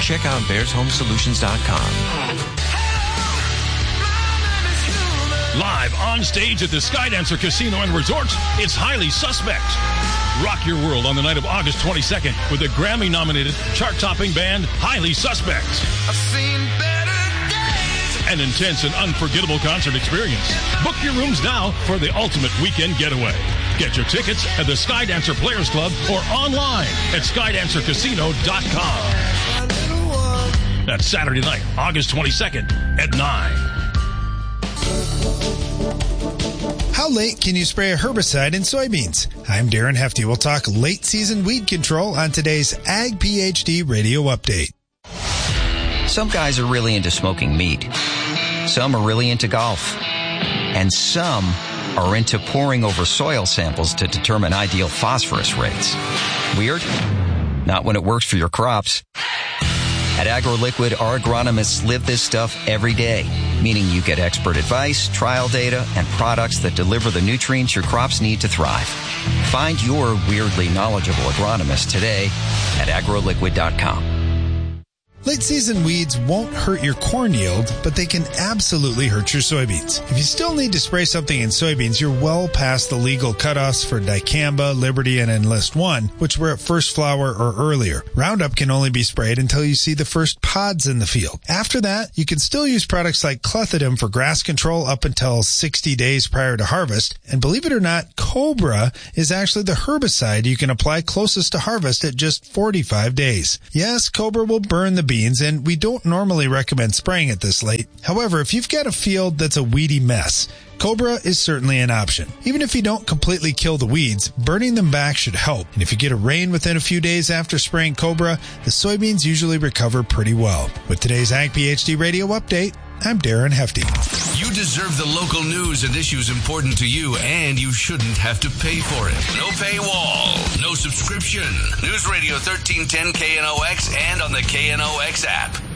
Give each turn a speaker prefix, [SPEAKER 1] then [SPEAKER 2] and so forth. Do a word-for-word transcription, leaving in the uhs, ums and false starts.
[SPEAKER 1] check out bears home solutions dot com.
[SPEAKER 2] Live on stage at the Skydancer Casino and Resort, it's Highly Suspect. Rock your world on the night of August twenty-second with the Grammy-nominated, chart-topping band Highly Suspect.
[SPEAKER 3] I've seen better days.
[SPEAKER 2] An intense and unforgettable concert experience. Book your rooms now for the ultimate weekend getaway. Get your tickets at the Skydancer Players Club or online at skydancer casino dot com. That's Saturday night, August twenty-second at nine.
[SPEAKER 4] How late can you spray a herbicide in soybeans? I'm Darren Hefty. We'll talk late season weed control on today's Ag PhD Radio Update.
[SPEAKER 5] Some guys are really into smoking meat. Some are really into golf. And some are into poring over soil samples to determine ideal phosphorus rates. Weird? Not when it works for your crops. At AgroLiquid, our agronomists live this stuff every day, meaning you get expert advice, trial data, and products that deliver the nutrients your crops need to thrive. Find your weirdly knowledgeable agronomist today at agro liquid dot com.
[SPEAKER 4] Late season weeds won't hurt your corn yield, but they can absolutely hurt your soybeans. If you still need to spray something in soybeans, you're well past the legal cutoffs for dicamba, Liberty, and Enlist One, which were at first flower or earlier. Roundup can only be sprayed until you see the first pods in the field. After that, you can still use products like clethodim for grass control up until sixty days prior to harvest. And believe it or not, Cobra is actually the herbicide you can apply closest to harvest at just forty-five days. Yes, Cobra will burn the beans, and we don't normally recommend spraying it this late. However, if you've got a field that's a weedy mess, Cobra is certainly an option. Even if you don't completely kill the weeds, burning them back should help. And if you get a rain within a few days after spraying Cobra, the soybeans usually recover pretty well. With today's Ag PhD Radio Update, I'm Darren Hefty.
[SPEAKER 6] You deserve the local news and issues important to you, and you shouldn't have to pay for it. No paywall, no subscription. News Radio thirteen ten K N O X and on the K N O X app.